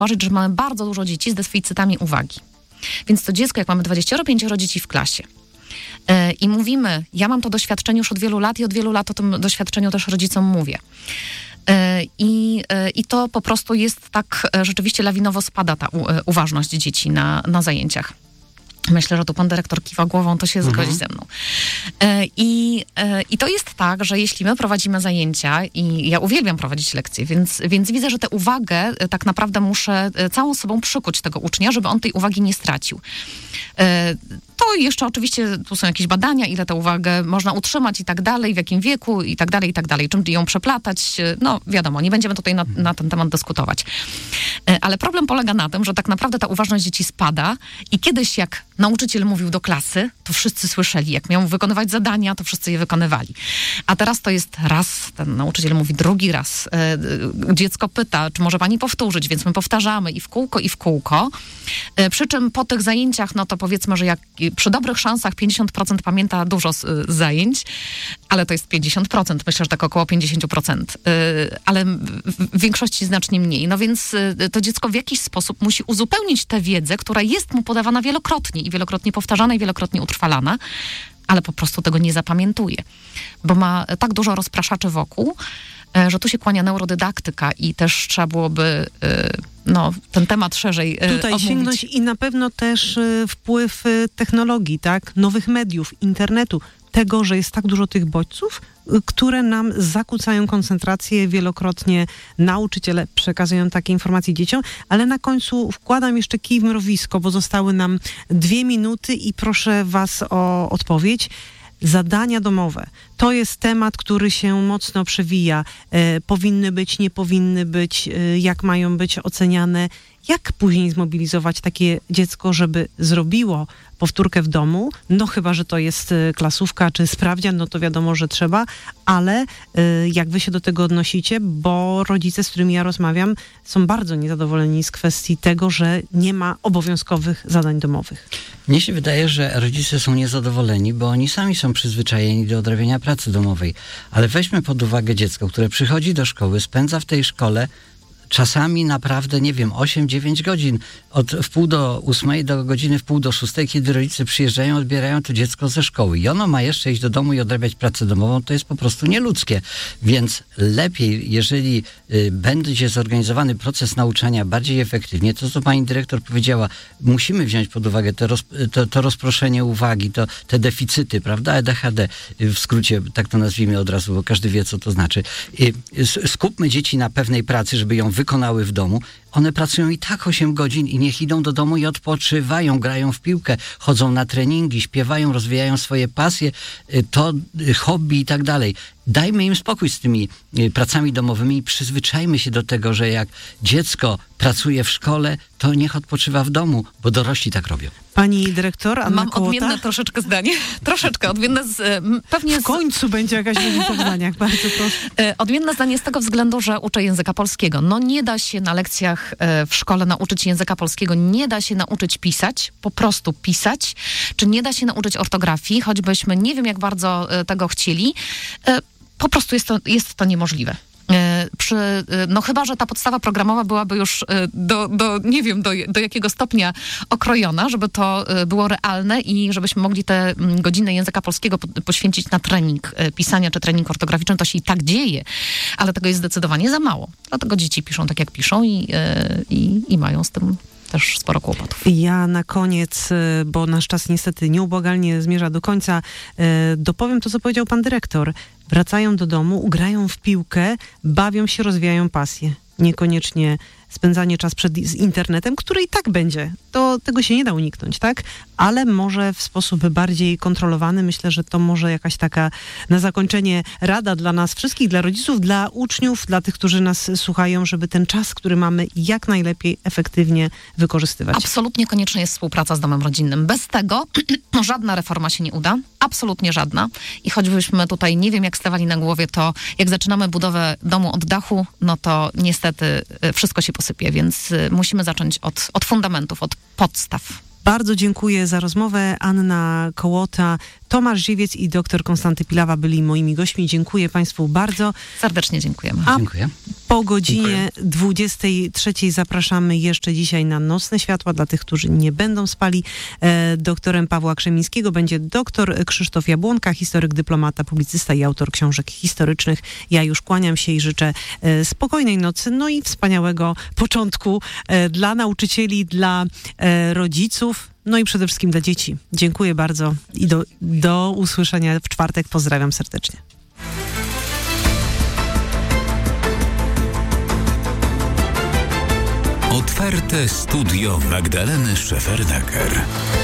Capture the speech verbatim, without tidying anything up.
zauważyć, że mamy bardzo dużo dzieci z deficytami uwagi. Więc to dziecko, jak mamy dwadzieścia pięć dzieci w klasie yy, i mówimy, ja mam to doświadczenie już od wielu lat i od wielu lat o tym doświadczeniu też rodzicom mówię. I, I to po prostu jest tak, rzeczywiście lawinowo spada ta u, uważność dzieci na, na zajęciach. Myślę, że tu pan dyrektor kiwa głową, to się mhm. zgodzi ze mną. I, I to jest tak, że jeśli my prowadzimy zajęcia, i ja uwielbiam prowadzić lekcje, więc, więc widzę, że tę uwagę tak naprawdę muszę całą sobą przykuć tego ucznia, żeby on tej uwagi nie stracił. To jeszcze oczywiście, tu są jakieś badania, ile tę uwagę można utrzymać i tak dalej, w jakim wieku i tak dalej, i tak dalej. Czym ją przeplatać, no wiadomo, nie będziemy tutaj na, na ten temat dyskutować. Ale problem polega na tym, że tak naprawdę ta uważność dzieci spada i kiedyś jak nauczyciel mówił do klasy, to wszyscy słyszeli. Jak miał wykonywać zadania, to wszyscy je wykonywali. A teraz to jest raz, ten nauczyciel mówi drugi raz. Dziecko pyta, czy może pani powtórzyć, więc my powtarzamy i w kółko, i w kółko. Przy czym po tych zajęciach, no to powiedzmy, że jak przy dobrych szansach pięćdziesiąt procent pamięta dużo z, z zajęć, ale to jest pięćdziesiąt procent, myślę, że tak około pięćdziesiąt procent, yy, ale w większości znacznie mniej. No więc yy, to dziecko w jakiś sposób musi uzupełnić tę wiedzę, która jest mu podawana wielokrotnie i wielokrotnie powtarzana i wielokrotnie utrwalana, ale po prostu tego nie zapamiętuje, bo ma tak dużo rozpraszaczy wokół, że tu się kłania neurodydaktyka i też trzeba byłoby no, ten temat szerzej tutaj omówić. Sięgnąć i na pewno też wpływ technologii, tak, nowych mediów, internetu, tego, że jest tak dużo tych bodźców, które nam zakłócają koncentrację. Wielokrotnie nauczyciele przekazują takie informacje dzieciom, ale na końcu wkładam jeszcze kij w mrowisko, bo zostały nam dwie minuty i proszę was o odpowiedź. Zadania domowe. To jest temat, który się mocno przewija. E, powinny być, nie powinny być, e, jak mają być oceniane. Jak później zmobilizować takie dziecko, żeby zrobiło powtórkę w domu? No chyba, że to jest klasówka czy sprawdzian, no to wiadomo, że trzeba, ale y, jak wy się do tego odnosicie? Bo rodzice, z którymi ja rozmawiam, są bardzo niezadowoleni z kwestii tego, że nie ma obowiązkowych zadań domowych. Mnie się wydaje, że rodzice są niezadowoleni, bo oni sami są przyzwyczajeni do odrabiania pracy domowej. Ale weźmy pod uwagę dziecko, które przychodzi do szkoły, spędza w tej szkole czasami naprawdę, nie wiem, osiem dziewięć godzin. Od wpół do ósmej do godziny wpół do szóstej, kiedy rodzice przyjeżdżają, odbierają to dziecko ze szkoły. I ono ma jeszcze iść do domu i odrabiać pracę domową, to jest po prostu nieludzkie. Więc lepiej, jeżeli y, będzie zorganizowany proces nauczania bardziej efektywnie, to co pani dyrektor powiedziała, musimy wziąć pod uwagę to, roz, to, to rozproszenie uwagi, to, te deficyty, prawda, E D H D, w skrócie, tak to nazwijmy od razu, bo każdy wie, co to znaczy. Y, skupmy dzieci na pewnej pracy, żeby ją wykonały w domu. One pracują i tak osiem godzin i niech idą do domu i odpoczywają, grają w piłkę, chodzą na treningi, śpiewają, rozwijają swoje pasje, to hobby i tak dalej. Dajmy im spokój z tymi pracami domowymi i przyzwyczajmy się do tego, że jak dziecko pracuje w szkole, to niech odpoczywa w domu, bo dorośli tak robią. Pani dyrektor Anna Mam Kołota? odmienne troszeczkę zdanie. Troszeczkę odmienne z... Pewnie w końcu z... będzie jakaś różnica w zdaniach. Bardzo proszę. Odmienne zdanie z tego względu, że uczę języka polskiego. No nie da się na lekcjach w szkole nauczyć języka polskiego, nie da się nauczyć pisać, po prostu pisać, czy nie da się nauczyć ortografii, choćbyśmy nie wiem jak bardzo tego chcieli. Po prostu jest to, jest to niemożliwe. Przy, no chyba, że ta podstawa programowa byłaby już do, do nie wiem, do, do jakiego stopnia okrojona, żeby to było realne i żebyśmy mogli te godziny języka polskiego poświęcić na trening pisania czy trening ortograficzny. To się i tak dzieje, ale tego jest zdecydowanie za mało. Dlatego dzieci piszą tak, jak piszą i, i, i mają z tym też sporo kłopotów. Ja na koniec, bo nasz czas niestety nieubłagalnie zmierza do końca, dopowiem to, co powiedział pan dyrektor. Wracają do domu, ugrają w piłkę, bawią się, rozwijają pasję. Niekoniecznie spędzanie czas przed z internetem, który i tak będzie. To, tego się nie da uniknąć, tak? Ale może w sposób bardziej kontrolowany. Myślę, że to może jakaś taka na zakończenie rada dla nas wszystkich, dla rodziców, dla uczniów, dla tych, którzy nas słuchają, żeby ten czas, który mamy, jak najlepiej efektywnie wykorzystywać. Absolutnie konieczna jest współpraca z domem rodzinnym. Bez tego żadna reforma się nie uda. Absolutnie żadna. I choćbyśmy tutaj nie wiem jak stawali na głowie, to jak zaczynamy budowę domu od dachu, no to niestety wszystko się posypie, więc musimy zacząć od, od fundamentów, od podstaw. Bardzo dziękuję za rozmowę. Anna Kołota Tomasz Ziewiec i dr Konstanty Pilawa byli moimi gośćmi. Dziękuję Państwu bardzo. Serdecznie dziękujemy. A Dziękuję. po godzinie dwudziestej trzeciej zapraszamy jeszcze dzisiaj na Nocne Światła dla tych, którzy nie będą spali. E, doktorem Pawła Krzemińskiego będzie doktor Krzysztof Jabłonka, historyk, dyplomata, publicysta i autor książek historycznych. Ja już kłaniam się i życzę e, spokojnej nocy, no i wspaniałego początku e, dla nauczycieli, dla e, rodziców, no i przede wszystkim dla dzieci. Dziękuję bardzo i do, do usłyszenia w czwartek. Pozdrawiam serdecznie. Otwarte studio Magdaleny Szefernaker.